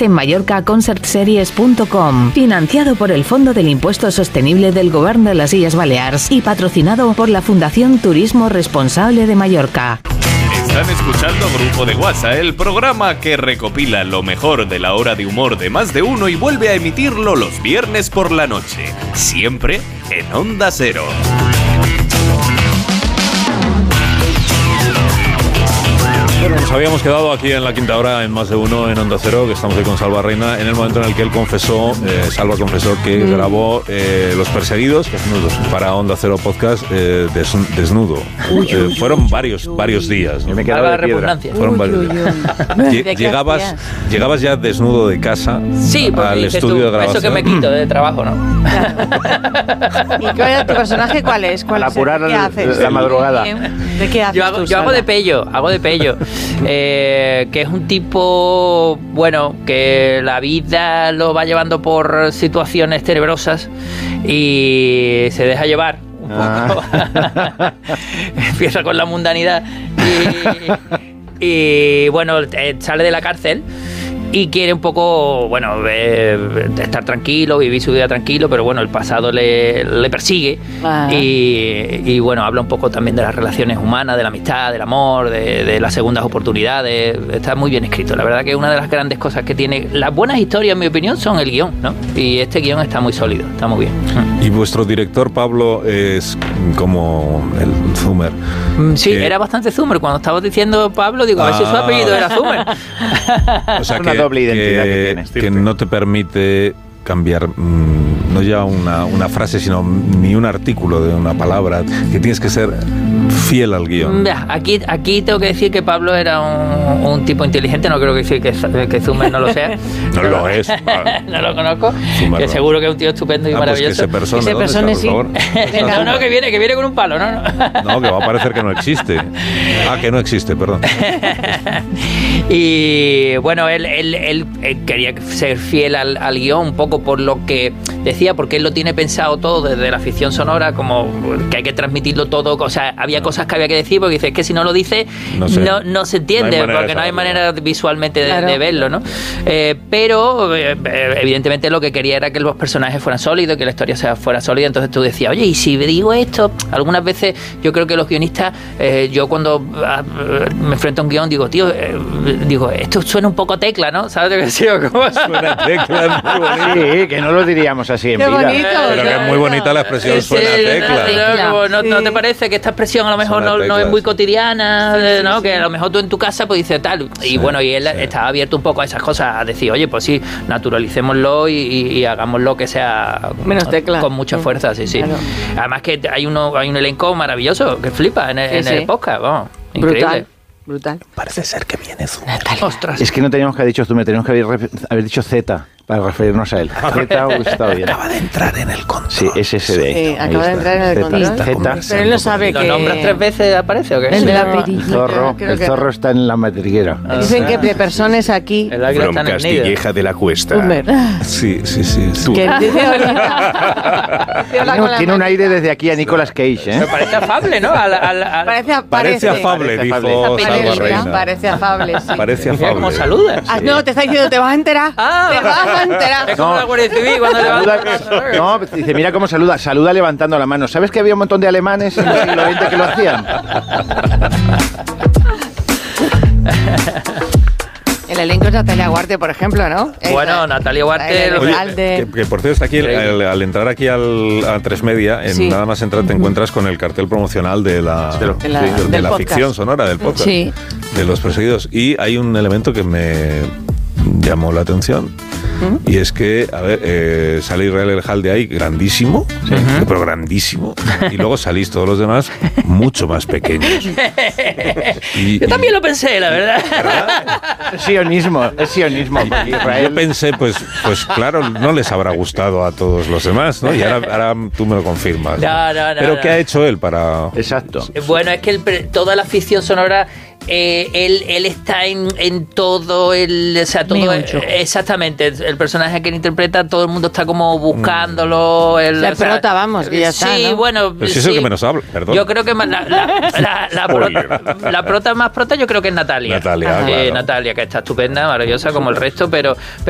más en mallorcaconcertseries.com. Financiado por el Fondo del Impuesto Sostenible del Govern de las Illes Balears y patrocinado por la Fundación Turismo Responsable de Mallorca. Están escuchando Grupo de WhatsApp, el programa que recopila lo mejor de la hora de humor de Más de Uno y vuelve a emitirlo los viernes por la noche, siempre en Onda Cero. Bueno, nos habíamos quedado aquí en la quinta hora en Más de Uno en Onda Cero, que estamos hoy con Salva Reina, en el momento en el que él confesó, Salva confesó que grabó Los Perseguidos para Onda Cero Podcast desnudo. Fueron varios días, ¿no? Me quedaba de repugnancia. Fueron varios días. Llegabas ya desnudo de casa al estudio de grabación. Eso que me quito de trabajo, ¿no? ¿Y tu personaje cuál es? Al apurar ¿Qué haces? la madrugada. ¿De qué haces? Yo hago de Pello, que es un tipo, bueno, que la vida lo va llevando por situaciones tenebrosas y se deja llevar un poco. Empieza con la mundanidad y bueno, sale de la cárcel y quiere un poco, bueno, estar tranquilo, vivir su vida tranquilo, pero bueno, el pasado le persigue. Y bueno, habla un poco también de las relaciones humanas, de la amistad, del amor, de las segundas oportunidades. Está muy bien escrito. La verdad que una de las grandes cosas que tiene las buenas historias, en mi opinión, son el guión, ¿no? Y este guión está muy sólido, está muy bien. Y vuestro director, Pablo, es como el Zumer. Sí, era bastante Zumer. Cuando estabas diciendo Pablo, digo, a ver si su apellido era Zumer. O sea, una doble identidad que tienes. Que no te permite cambiar no ya una frase, sino ni un artículo de una palabra, que tienes que ser fiel al guión. Aquí tengo que decir que Pablo era un tipo inteligente, no creo que decir que Zumer no lo sea. No lo es. No lo conozco. Zumer que no. Seguro que es un tío estupendo y maravilloso. Pues que se persone, sí. No, que viene con un palo, no. No, que va a parecer que no existe. Que no existe, perdón. Y bueno, él quería ser fiel al guión, un poco por lo que decía, porque él lo tiene pensado todo desde la ficción sonora, como que hay que transmitirlo todo. O sea, había cosas que había que decir, porque dice, es que si no lo dice, no se entiende, porque no hay manera visualmente de verlo, ¿no? Pero evidentemente lo que quería era que los personajes fueran sólidos, que la historia fuera sólida. Entonces tú decías, oye, y si digo esto, algunas veces yo creo que los guionistas, yo cuando me enfrento a un guión digo, tío, esto suena un poco Tecla, ¿no? ¿Sabes lo que decía? ¿Cómo suena Tecla? Muy bonito. Sí, que no lo diríamos así en Qué vida. Bonito, pero que es muy bonita la expresión, suena Tecla. ¿No te parece que esta expresión a lo mejor no es muy cotidiana, ¿no? Que a lo mejor tú en tu casa pues dices tal. Y bueno, y él estaba abierto un poco a esas cosas, a decir, oye, pues sí, naturalicémoslo y hagámoslo que sea menos Tecla, con mucha fuerza, sí. Claro. Además que hay un elenco maravilloso que flipa en el podcast, vamos, increíble. Brutal. Parece ser que viene Zumer. Ostras. Es que no teníamos que haber dicho Zumer, teníamos que haber dicho Z para referirnos a él. Z hubiese estado bien. Acaba de entrar en el control. Sí, es ese de ahí. Sí, acaba de entrar en el control. Z. Pero él no sabe que... ¿Lo nombras 3 veces aparece o qué? El de la El zorro está en la madriguera. Dicen que de personas aquí... El águila From está en el nido. Castilleja de la Cuesta. Zumer. Sí. Que dice hola. Tiene un aire desde aquí a Nicolas Cage, ¿eh? Me parece afable, ¿no? Parece afable, dijo Salva Reina. Parece afable, sí. Parece Mira cómo afable. saludas. No, te está diciendo, te vas a enterar. Te vas a enterar. Es como la Guardia Civil cuando levanta. No, dice, mira cómo saluda levantando la mano. ¿Sabes que había un montón de alemanes en el siglo XX que lo hacían? El elenco es Natalia Guarte, por ejemplo, ¿no? Bueno, Natalia Guarte... Oye, que por cierto, está aquí, al entrar aquí a 3 Media, nada más entrar te encuentras con el cartel promocional de la ficción sonora, del podcast, de Los Perseguidos. Y hay un elemento que me llamó la atención. Y es que, a ver, sale Israel El Hal de ahí, grandísimo, pero grandísimo. Y luego salís todos los demás mucho más pequeños. Yo también lo pensé, la verdad. Es sionismo. Israel. Yo pensé, pues claro, no les habrá gustado a todos los demás, ¿no? Y ahora tú me lo confirmas. No. Pero ¿qué ha hecho él para...? Exacto. Bueno, es que toda la ficción sonora... él está en todo exactamente el personaje que él interpreta, todo el mundo está como buscándolo. La prota, vamos, que ya está, sí, ¿no? bueno, pero si es el que menos habla, perdón. Yo creo que la prota más prota yo creo que es Natalia. Claro. Natalia, que está estupenda, maravillosa como el resto, pero